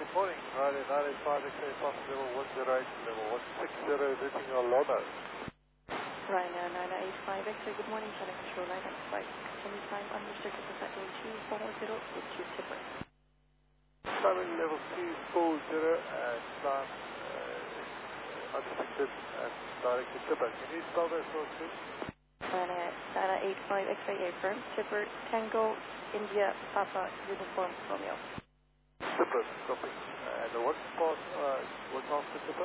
Good morning, Ryder 985 X-ray Fox level 108, level 160, visiting Orlando. Ryder 985 X-ray, good morning, Channel Control, line up flight. Continue time unrestricted to Flight 240 with 2 Tipper. Climbing level 240 and climb unrestricted and direct to Tipper. Can you spell that for us, please? Ryder 985 X-ray, affirm. Tipper, Tango, India, Papa, Uniform, Romeo. Tipper, copy. And what's after Tipper?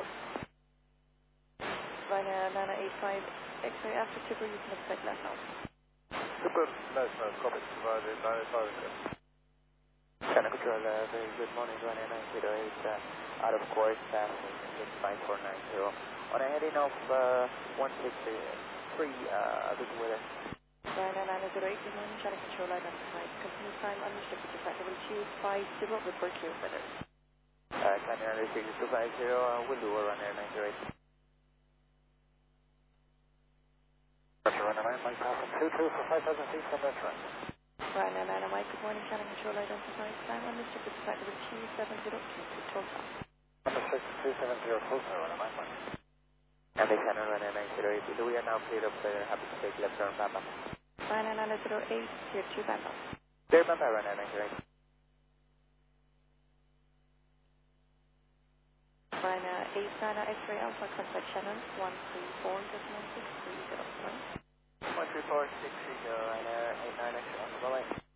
Ryder 985 X-ray, after Tipper you can expect less out. Tipper, national, copy. Ryder 985 X-ray. Channel Control, very good morning, Ryder 908, out of course, passing 65490. On a heading of 163, good weather. Ryder 908, good morning, Channel Control, line up flight. Continue time unrestricted to Flight 250 with Berkeley weather. Channel 250, we'll do a runner 908. Runner 9, Mike Falcon 22 for 5,000 feet from that run. Ryder 908, good morning, Channel Control, identified. Time unrestricted to Flight 270 to Tulsa. Number 6270 Tulsa, runner 9 And the Channel Runner 908, we are now cleared up there, happy to take left turn Papa. Ryder 908, tier 2 Papa. Clear Papa, Runner 908. Ryder 89 X-ray Alpha, contact channel 134.630. 134.630, Ryder 89 X-ray Alpha, bye-bye.